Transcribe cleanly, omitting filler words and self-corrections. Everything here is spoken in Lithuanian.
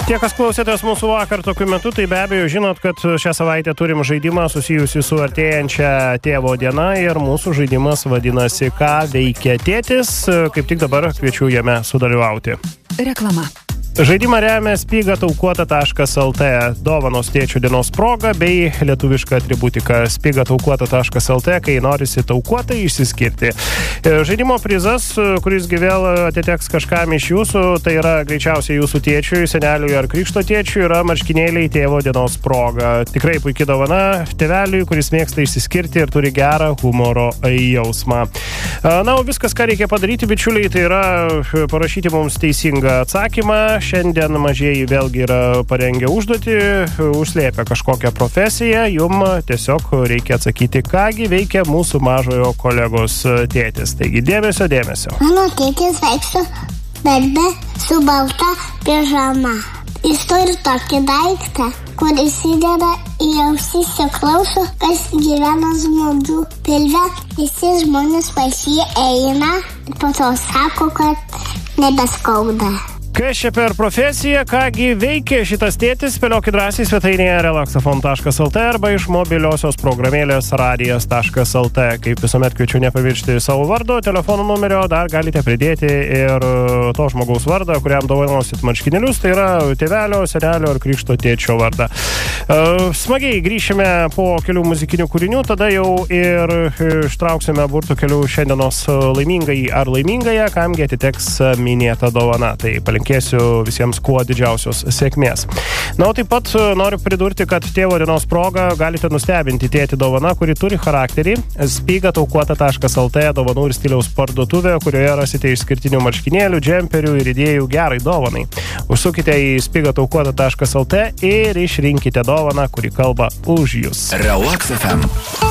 Tie, kas klausėtės mūsų vakar tokiu metu, tai be abejo žinot, kad šią savaitę turim žaidimą susijusi su artėjančia tėvo diena ir mūsų žaidimas vadinasi Ką veikia tėtis. Kaip tik dabar kviečiu jame sudalyvauti. Reklama. Žaidimą remia spigataukuota.lt, dovanos tėčio dienos proga bei lietuviška atributika spigataukuota.lt, kai norisi taukuotai išsiskirti. Žaidimo prizas, kuris vėl atiteks kažkam iš jūsų, tai yra greičiausiai jūsų tėčiui, seneliui ar krikšto tėčiui, yra marškinėliai tėvo dienos proga. Tikrai puikia dovana tėveliui, kuris mėgsta išsiskirti ir turi gerą humoro jausmą. Na, o viskas, ką reikia padaryti, bičiuliai, tai yra parašyti mums teisingą atsakymą. Šiandien mažieji vėlgi yra parengę užduotį, užslėpę kažkokią profesiją, jum tiesiog reikia atsakyti, kągi veikia mūsų mažojo kolegos tėtis. Taigi dėmesio. Mano tėtis vaikšto darbe su balta pižama. Jis turi tokį daiktą, kuris įdeda į ausis ir klauso, kas gyvena žmonių pilve. Visi žmonės pas jį eina ir po to sako, kad nebeskauda. Kas čia per profesiją, kągi veikia šitas tėtis, spėliokit drąsiai svetainėje relaxafon.lt arba iš mobiliosios programėlės radijas.lt. Kaip visuomet kviečiu nepaviršti savo vardo, telefono numerio, dar galite pridėti ir to žmogaus vardą, kuriam dovanosit marškinėlius, tai yra tėvelio, senelio ar krikšto tėčio vardą. Smagiai grįšime po kelių muzikinių kūrinių, tada jau ir ištrauksime burtų kelių šiandienos laimingai ar laimingąją, kamgi atiteks minėta dovana. Tai palinkėsiu visiems kuo didžiausios sėkmės. Na, o taip pat noriu pridurti, kad tėvo dienos proga galite nustebinti tėtį dovana, kuri turi charakterį. spigataukuota.lt dovanų ir stiliaus parduotuvė, kurioje rasite išskirtinių marškinėlių, džemperių ir idėjų gerai dovanai. Užsukite į spigataukuota.lt ir išrinkite dovaną, kuri kalba už jūs. Relax FM.